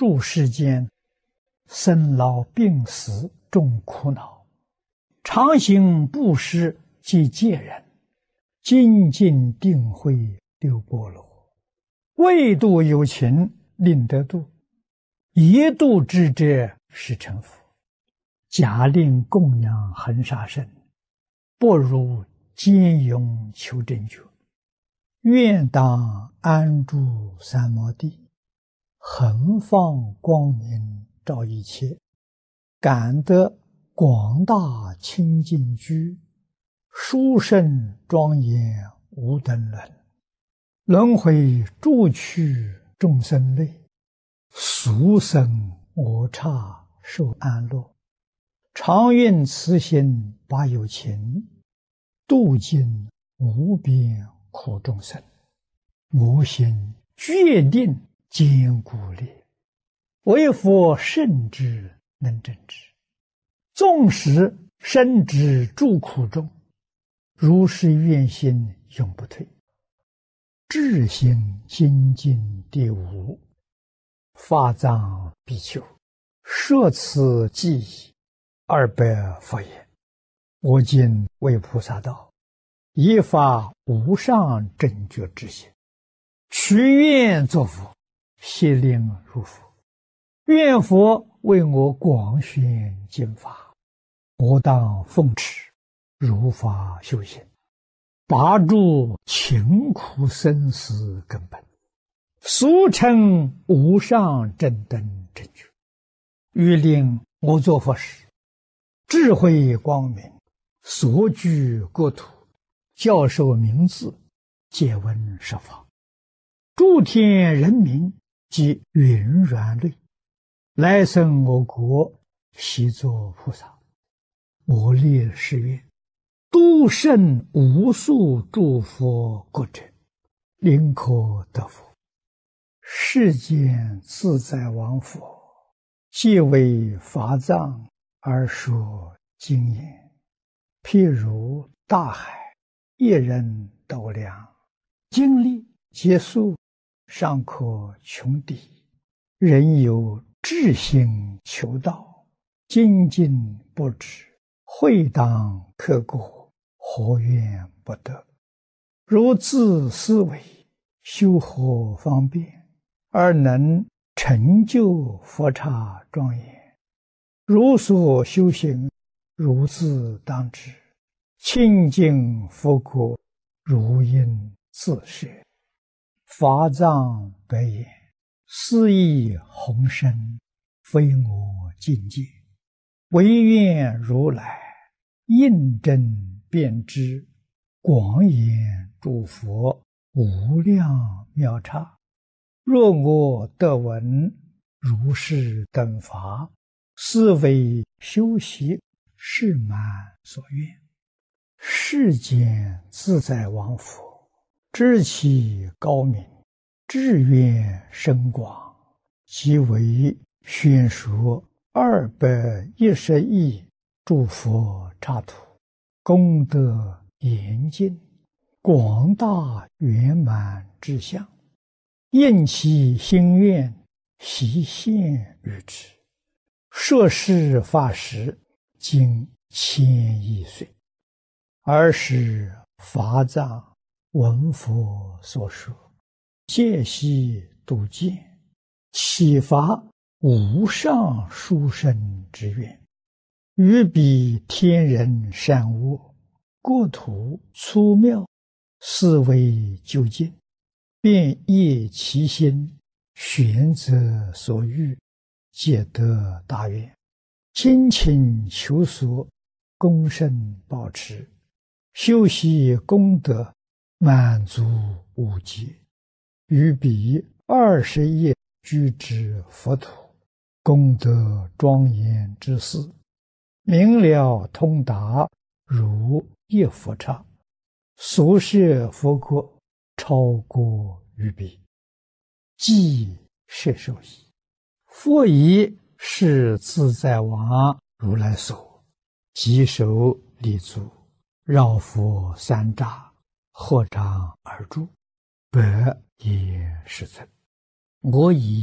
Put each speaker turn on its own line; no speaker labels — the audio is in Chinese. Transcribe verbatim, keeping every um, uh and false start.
诸世间，生老病死众苦恼，常行布施济戒人，精进定慧六波罗，未度有情令得度，一度之者是成佛。假令供养恒沙身，不如坚勇求真觉。愿当安住三摩地，恒放光明照一切，感得广大清净居，殊胜庄严无等伦。轮回诸趣众生类，俗生我刹受安乐。常愿慈心把有情，度尽无边苦众生。我心决定坚固烈，为佛圣之能证之。纵使身之诸苦中，如是愿心永不退。至心精进第五，法藏比丘，摄此记忆二百佛言：我今为菩萨道，以发无上正觉之心，许愿作佛，悉令如佛。愿佛为我广宣经法，我当奉持，如法修行，拔除勤苦生死根本，俗称无上正等正觉。欲令我作佛时，智慧光明，所居国土，教授名字，借闻十方，诸天人民及云软类，来生我国，悉作菩萨。我立誓愿，度胜无数诸佛国者，临可得佛。世间自在王佛，即为法藏而说经言，譬如大海，一人斗量，经历结束，尚可穷底。人有志心求道，精进不止，会当刻骨，何怨不得？如自思维，修何方便，而能成就佛刹庄严？如所修行，如自当知，清净佛国，如应自设。法藏白言：斯亦宏深，非我境界，唯愿如来印证遍知，广演诸佛无量妙刹。若我得闻如是等法，是为修习是满所愿。世间自在王佛，知其高明，志愿深广，即为宣说二百一十亿诸佛刹土，功德严尽，广大圆满之相，应其心愿，悉现于之。摄事法时，经千亿岁，尔时法藏闻佛所说，戒悉度见，启发无上殊胜之愿，于彼天人善恶，国土粗妙，思维究竟，便业其心，选择所欲，皆得大愿，精勤求索，功胜保持，修习功德，满足无极。于彼二十亿居之佛土，功德庄严之事，明了通达，如一佛刹。所设佛国，超过于彼，即摄受矣。佛以是自在王如来所，即手立足，绕佛三匝，合掌而住，百也是尊。我以